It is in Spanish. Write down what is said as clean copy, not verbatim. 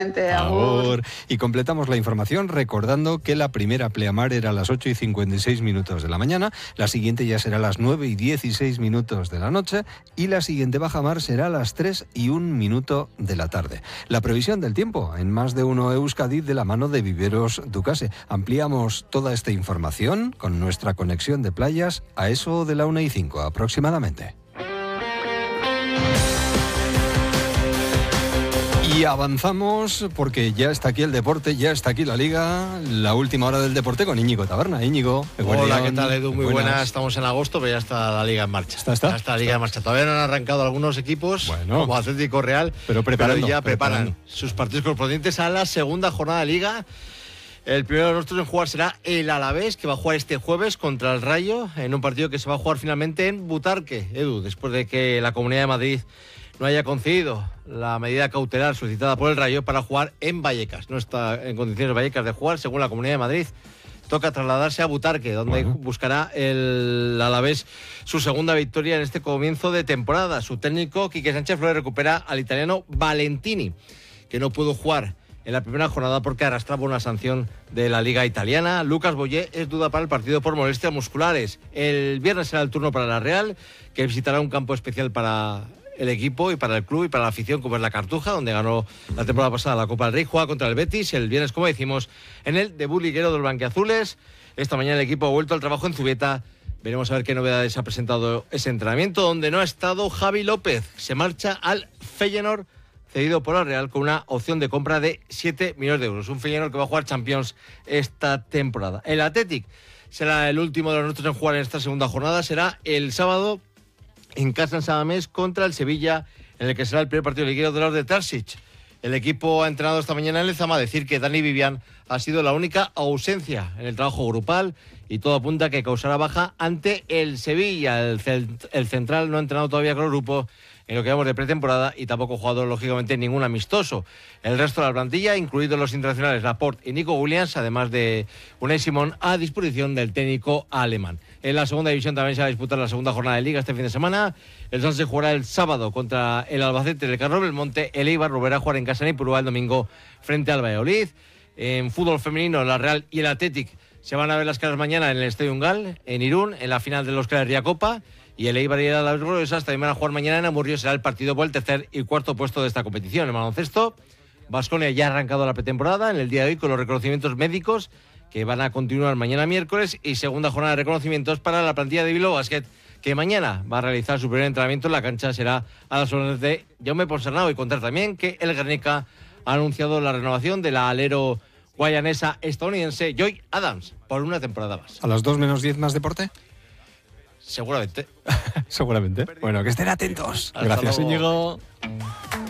Agur. Y completamos la información recordando que la primera pleamar era a las 8:56 de la mañana, la siguiente ya será a las 9:16 de la noche y la siguiente bajamar será a las 3:01 de la tarde. La previsión del tiempo en Más de Uno Euskadi de la mano de Viveros Ducase. Ampliamos toda esta información con nuestra conexión de playas a eso de la 1:05 aproximadamente. Y avanzamos porque ya está aquí el deporte, ya está aquí la Liga, la última hora del deporte con Íñigo Taberna. Íñigo, hola, ¿qué tal, Edu? Muy buenas. Estamos en agosto, pero ya está la Liga en marcha. Ya está la Liga en marcha. Todavía no han arrancado algunos equipos, como Atlético Real, pero ya preparan sus partidos correspondientes a la segunda jornada de Liga. El primero de nosotros en jugar será el Alavés, que va a jugar este jueves contra el Rayo, en un partido que se va a jugar finalmente en Butarque, Edu, después de que la Comunidad de Madrid no haya concedido la medida cautelar solicitada por el Rayo para jugar en Vallecas. No está en condiciones Vallecas de jugar, según la Comunidad de Madrid. Toca trasladarse a Butarque, donde buscará el Alavés su segunda victoria en este comienzo de temporada. Su técnico, Quique Sánchez Flores, recupera al italiano Valentini, que no pudo jugar en la primera jornada porque arrastraba una sanción de la Liga Italiana. Lucas Boyé es duda para el partido por molestias musculares. El viernes será el turno para la Real, que visitará un campo especial para el equipo y para el club y para la afición, como es la Cartuja, donde ganó la temporada pasada la Copa del Rey. Juega contra el Betis el viernes, como decimos, en el debut liguero de los blanquiazules. Esta mañana el equipo ha vuelto al trabajo en Zubieta. Veremos a ver qué novedades ha presentado ese entrenamiento, donde no ha estado Javi López. Se marcha al Feyenoord, cedido por la Real, con una opción de compra de 7 millones de euros. Un Feyenoord que va a jugar Champions esta temporada. El Athletic será el último de los nuestros en jugar en esta segunda jornada. Será el sábado en casa en San Mamés contra el Sevilla, en el que será el primer partido liguero de los de Tarsic. El equipo ha entrenado esta mañana en Lezama, a decir que Dani Vivian ha sido la única ausencia en el trabajo grupal y todo apunta a que causará baja ante el Sevilla. El central no ha entrenado todavía con el grupo en lo que vamos de pretemporada y tampoco ha jugado, lógicamente, ningún amistoso. El resto de la plantilla, incluidos los internacionales Laporte y Nico Williams, además de Unai Simón, a disposición del técnico alemán. En la segunda división también se va a disputar la segunda jornada de Liga este fin de semana. El Sanse jugará el sábado contra el Albacete del Carlos Belmonte. El Eibar volverá a jugar en casa en Ipurúa el domingo frente al Valladolid. En fútbol femenino, la Real y el Athletic se van a ver las caras mañana en el Estadio Ungal, en Irún, en la final de los Ría Copa. Y el Eibar y el Alavés también van a jugar mañana en Amurrio. Será el partido por el tercer y cuarto puesto de esta competición. En baloncesto, Baskonia ya ha arrancado la pretemporada en el día de hoy con los reconocimientos médicos que van a continuar mañana miércoles, y segunda jornada de reconocimientos para la plantilla de Bilbao Basket, que mañana va a realizar su primer entrenamiento en la cancha. Será a las órdenes de Jaume Ponsarnau, y contar también que el Guernica ha anunciado la renovación de la alero guayanesa estadounidense Joy Adams por una temporada más. ¿A las 2 menos 10 más deporte? Seguramente. Seguramente. Bueno, que estén atentos. Hasta Gracias, luego. Íñigo.